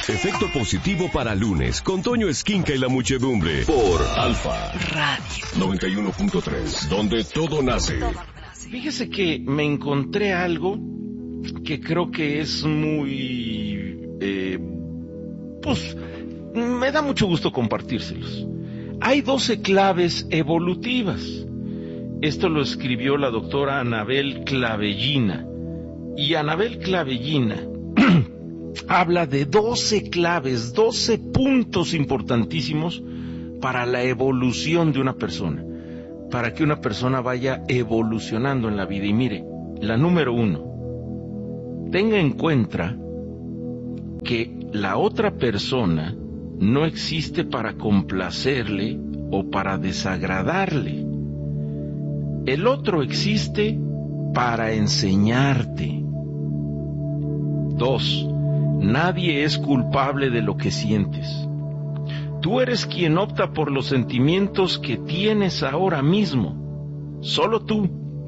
Efecto positivo para lunes con Toño Esquinca y la muchedumbre por Alfa Radio 91.3, donde todo nace. Fíjese que me encontré algo que creo que es muy... me da mucho gusto compartírselos. Hay 12 claves evolutivas. Esto lo escribió la doctora Anabel Clavellina. Y Anabel Clavellina habla de 12 claves, 12 puntos importantísimos para la evolución de una persona, para que una persona vaya evolucionando en la vida. Y mire, la número 1, tenga en cuenta que la otra persona no existe para complacerle o para desagradarle. El otro existe para enseñarte. 2, nadie es culpable de lo que sientes. Tú eres quien opta por los sentimientos que tienes ahora mismo. Solo tú.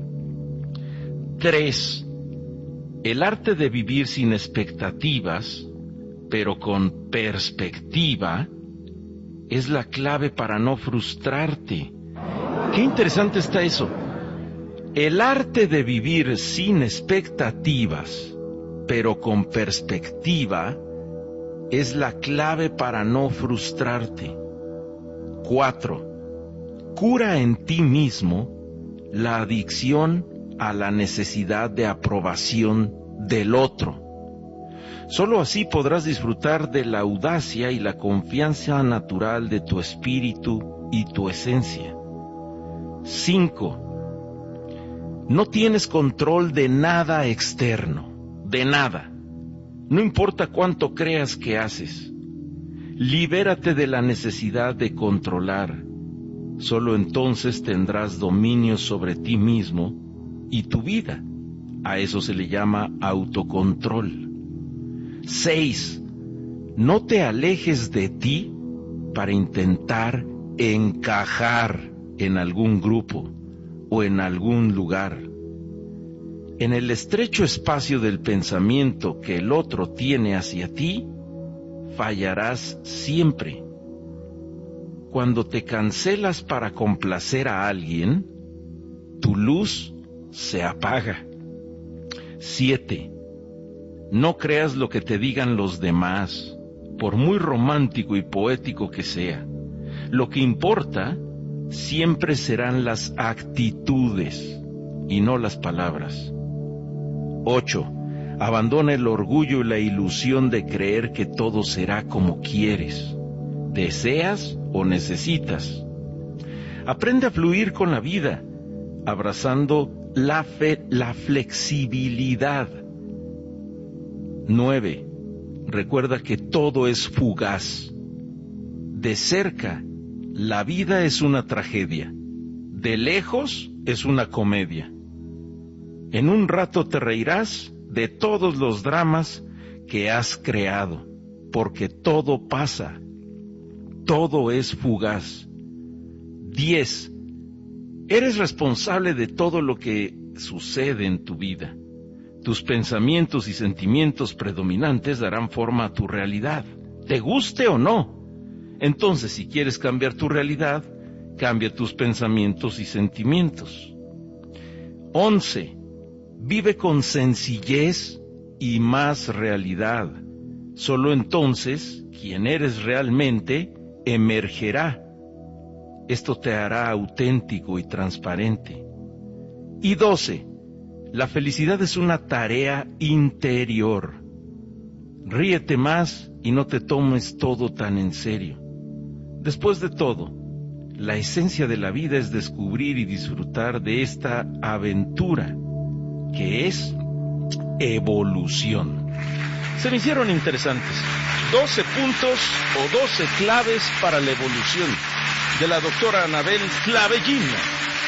3, el arte de vivir sin expectativas, pero con perspectiva, es la clave para no frustrarte. Qué interesante está eso. El arte de vivir sin expectativas, pero con perspectiva, es la clave para no frustrarte. 4, cura en ti mismo la adicción a la necesidad de aprobación del otro. Solo así podrás disfrutar de la audacia y la confianza natural de tu espíritu y tu esencia. 5, no tienes control de nada externo, de nada. No importa cuánto creas que haces. Libérate de la necesidad de controlar. Solo entonces tendrás dominio sobre ti mismo y tu vida. A eso se le llama autocontrol. 6, no te alejes de ti para intentar encajar en algún grupo o en algún lugar. En el estrecho espacio del pensamiento que el otro tiene hacia ti, fallarás siempre. Cuando te cancelas para complacer a alguien, tu luz se apaga. 7, no creas lo que te digan los demás, por muy romántico y poético que sea. Lo que importa siempre serán las actitudes y no las palabras. 8, abandona el orgullo y la ilusión de creer que todo será como quieres, deseas o necesitas. Aprende a fluir con la vida, abrazando la flexibilidad. 9, recuerda que todo es fugaz. De cerca, la vida es una tragedia. De lejos, es una comedia. En un rato te reirás de todos los dramas que has creado, porque todo pasa. Todo es fugaz. 10, eres responsable de todo lo que sucede en tu vida. Tus pensamientos y sentimientos predominantes darán forma a tu realidad, te guste o no. Entonces, si quieres cambiar tu realidad, cambia tus pensamientos y sentimientos. 11, vive con sencillez y más realidad. Solo entonces, quien eres realmente, emergerá. Esto te hará auténtico y transparente. Y 12, la felicidad es una tarea interior. Ríete más y no te tomes todo tan en serio. Después de todo, la esencia de la vida es descubrir y disfrutar de esta aventura, que es evolución. Se me hicieron interesantes. 12 puntos o 12 claves para la evolución, de la doctora Anabel Clavellina.